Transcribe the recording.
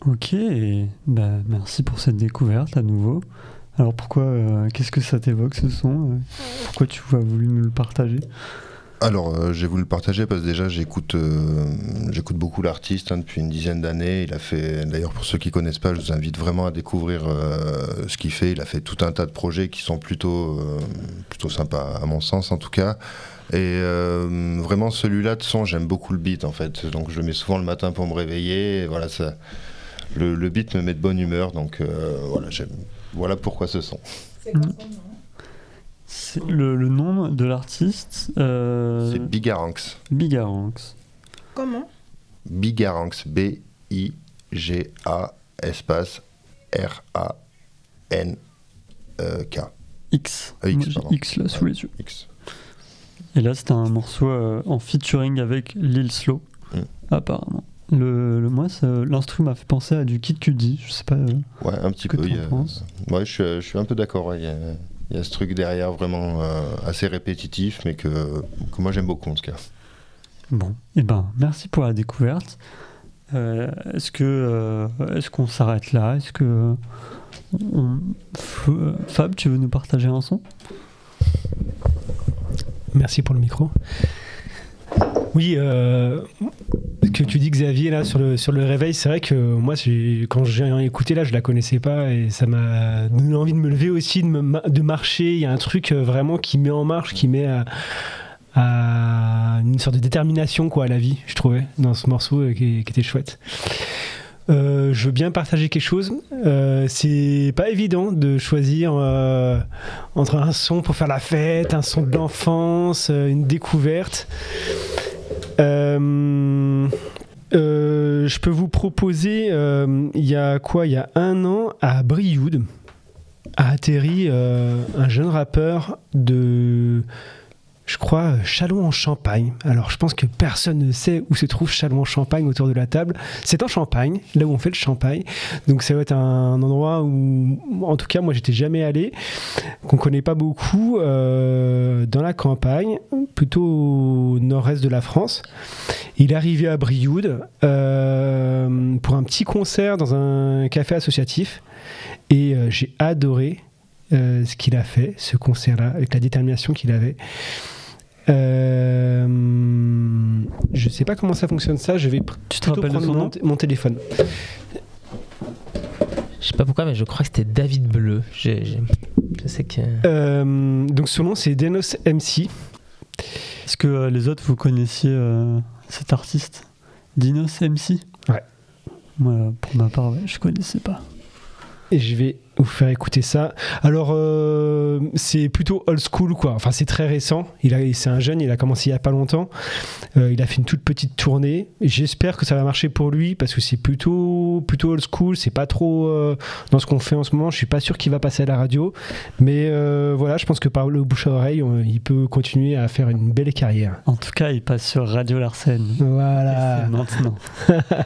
Ok, merci pour cette découverte à nouveau. Alors pourquoi, qu'est-ce que ça t'évoque ce son pourquoi tu as voulu nous le partager? Alors, j'ai voulu le partager parce que déjà j'écoute beaucoup l'artiste depuis une dizaine d'années. Il a fait, d'ailleurs pour ceux qui connaissent pas, je vous invite vraiment à découvrir ce qu'il fait. Il a fait tout un tas de projets qui sont plutôt sympas à mon sens en tout cas. Et vraiment celui-là de son, j'aime beaucoup le beat en fait. Donc je le mets souvent le matin pour me réveiller. Et voilà, le beat me met de bonne humeur. Donc voilà pourquoi ce son. C'est quoi son nom? C'est le nom de l'artiste C'est Bigaranx. Bigaranx. Comment? Bigaranx, B-I-G-A espace R-A-N-K. X. X, Moi, j'ai pardon. X là sous les yeux. X. Et là, c'était un morceau en featuring avec Lil Slow, apparemment. Moi, l'instru m'a fait penser à du Kid Cudi, je sais pas. Ouais, un petit que peu. t'en penses. Ouais, je suis un peu d'accord. Ouais. Il y a ce truc derrière vraiment assez répétitif, mais que moi j'aime beaucoup en tout cas. Bon, merci pour la découverte. Est-ce qu'on s'arrête là? Est-ce que Fab, tu veux nous partager un son? Merci pour le micro. Oui, ce que tu dis Xavier là sur le réveil, c'est vrai que moi quand j'ai écouté là, je la connaissais pas et ça m'a donné envie de me lever aussi, de marcher. Il y a un truc vraiment qui met en marche, qui met à une sorte de détermination quoi à la vie, je trouvais dans ce morceau qui était chouette. Je veux bien partager quelque chose. C'est pas évident de choisir entre un son pour faire la fête, un son de l'enfance, une découverte. Je peux vous proposer, il y a 1 an, à Brioude, a atterri un jeune rappeur de, je crois, Châlons-en-Champagne. Alors, je pense que personne ne sait où se trouve Châlons-en-Champagne autour de la table. C'est en Champagne, là où on fait le champagne. Donc, ça va être un endroit où, en tout cas, moi, j'étais jamais allé, qu'on connaît pas beaucoup, dans la campagne, plutôt au nord-est de la France. Il est arrivé à Brioude pour un petit concert dans un café associatif. Et j'ai adoré ce qu'il a fait, ce concert-là, avec la détermination qu'il avait. Je sais pas comment ça fonctionne ça, je vais plutôt prendre mon téléphone. Je sais pas pourquoi, mais je crois que c'était David Bleu. Je sais que... Donc son nom c'est Denos MC. Est-ce que les autres vous connaissiez cet artiste Dinos MC? Ouais. Moi, pour ma part, je connaissais pas. Et je vais vous faire écouter ça. Alors, c'est plutôt old school, quoi. Enfin, c'est très récent. C'est un jeune, il a commencé il n'y a pas longtemps. Il a fait une toute petite tournée. Et j'espère que ça va marcher pour lui, parce que c'est plutôt old school. C'est pas trop dans ce qu'on fait en ce moment. Je suis pas sûr qu'il va passer à la radio. Mais voilà, je pense que par le bouche à oreille, il peut continuer à faire une belle carrière. En tout cas, il passe sur Radio Larsen. Voilà. Et c'est maintenant.